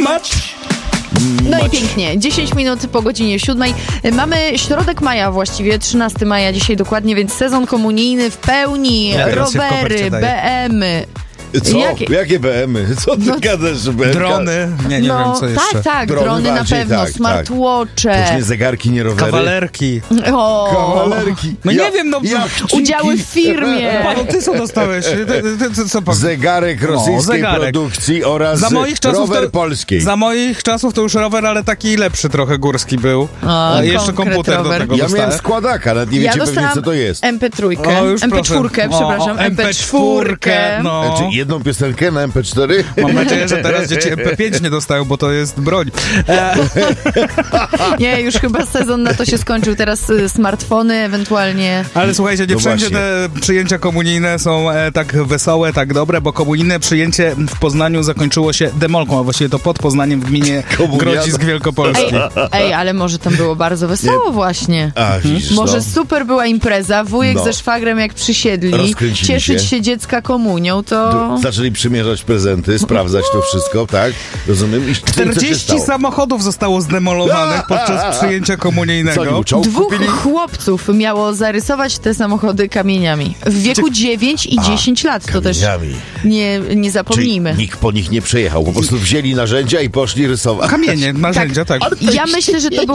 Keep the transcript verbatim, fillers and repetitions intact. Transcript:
Mać! No i pięknie, dziesięć minut po godzinie siódmej. Mamy środek maja właściwie, trzynastego maja dzisiaj dokładnie, więc sezon komunijny w pełni. Ja Rowery, B M y. Co? Jakie? Jakie B M y? Co ty No, gadasz? B M K? Drony, nie, nie no, wiem co jeszcze. tak, tak, Drony drony, na bardziej, pewno, tak, smartwatche. Już nie zegarki, nie rowery. Kawalerki. O, Kawalerki. No nie wiem, no- jachciki. udziały w firmie. Panu, ty co dostałeś? Ty, ty, ty, ty, co pan? Zegarek rosyjskiej zegarek. produkcji oraz Za moich czasów rower to, polskiej. Za moich czasów to już rower, ale taki lepszy trochę, górski był. O, A jeszcze konkret komputer rower. do tego Ja dostałem. miałem składaka, nawet nie Ja wiecie pewnie dostałam co to jest. M P trzy, O, już M P cztery, proszę. przepraszam, O, M P cztery. No. Znaczy jedną piosenkę na M P cztery? Mam nadzieję, że teraz dzieci M P pięć nie dostają, bo to jest broń. E, Nie, już chyba sezon na to się skończył, teraz y, smartfony ewentualnie. ale słuchajcie, nie No wszędzie właśnie. te przyjęcia komunijne są e, tak wesołe, tak dobre, bo komunijne przyjęcie w Poznaniu zakończyło się demolką, a właściwie to pod Poznaniem w gminie Komuniada. Grodzisk Wielkopolski. Ej, ej, ale może tam było bardzo wesoło właśnie. A, widzisz, Może no. super była impreza, wujek No. ze szwagrem jak przysiedli, Rozkręcili cieszyć się. się dziecka komunią, to... Tu Zaczęli przymierzać prezenty, sprawdzać to wszystko, tak? Rozumiem? I co się czterdzieści stało? samochodów zostało zdemolowanych podczas przyjęcia komunijnego. Co, nie czołg Dwóch kupili? chłopców miało zarysować te samochody kamieniami. W wieku dziewięć i dziesięć lat, to też Kamieniami. nie, nie Czyli zapomnijmy. nikt po nich nie przejechał, po prostu wzięli narzędzia i poszli rysować. Kamienie, narzędzia, tak. Ja myślę, że to było